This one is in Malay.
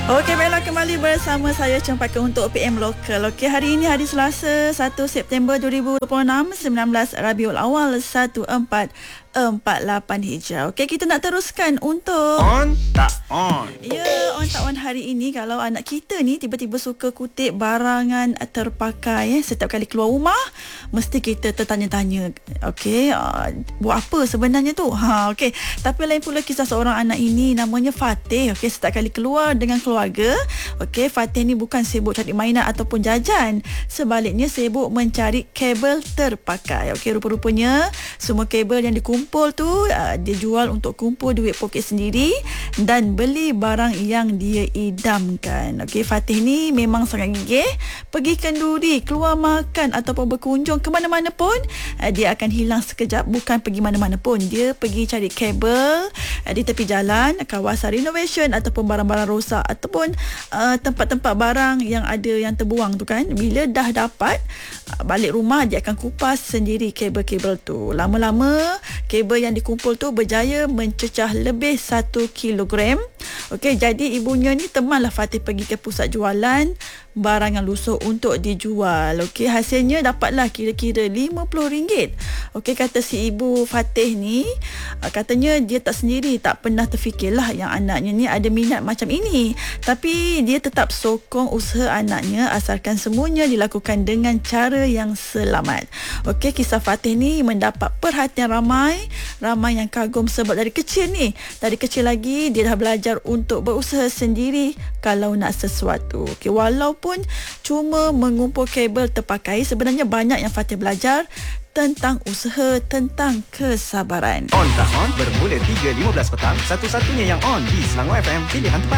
Okey, baiklah, kembali bersama saya Cempaka untuk PM Lokal. Okey, hari ini hari Selasa 1 September 2026, 19 Rabiul Awal 1448 Hijrah. Okey, kita nak teruskan untuk On tak on. Ya, on tak on hari ini. Kalau anak kita ni tiba-tiba suka kutip barangan terpakai, setiap kali keluar rumah mesti kita tertanya-tanya, okey, buat apa sebenarnya tu? Okey. Tapi lain pula kisah seorang anak ini, namanya Fatih. Okey, setiap kali keluar dengan keluarga, okey, Fatih ni bukan sibuk cari mainan ataupun jajan, sebaliknya sibuk mencari kabel terpakai. Okey, rupa-rupanya semua kabel yang dikumpul tu dia jual untuk kumpul duit poket sendiri dan beli barang yang dia idamkan. Okey, Fatih ni memang sangat gigih, pergi kenduri, keluar makan ataupun berkunjung ke mana-mana pun, dia akan hilang sekejap. Bukan pergi mana-mana pun, dia pergi cari kabel di tepi jalan, kawasan renovation ataupun barang-barang rosak ataupun tempat-tempat barang yang ada yang terbuang tu kan. Bila dah dapat, balik rumah dia akan kupas sendiri kabel-kabel tu. Lama-lama kabel yang dikumpul tu berjaya mencecah lebih 1 kilogram. Okey, jadi ibunya ni temanlah Fatih pergi ke pusat jualan barang yang lusuh untuk dijual. Okey, hasilnya dapatlah kira-kira RM50. Okey, kata si ibu Fatih ni, katanya dia tak sendiri, tak pernah terfikirlah yang anaknya ni ada minat macam ini. Tapi dia tetap sokong usaha anaknya asalkan semuanya dilakukan dengan cara yang selamat. Okey, kisah Fatih ni mendapat perhatian ramai yang kagum sebab dari kecil lagi dia dah belajar untuk berusaha sendiri kalau nak sesuatu. Okey, walaupun cuma mengumpul kabel terpakai, sebenarnya banyak yang Fatih belajar tentang usaha, tentang kesabaran. On tak on bermula 3.15 petang. Satu-satunya yang on di Selangor FM. Pilihan tepat.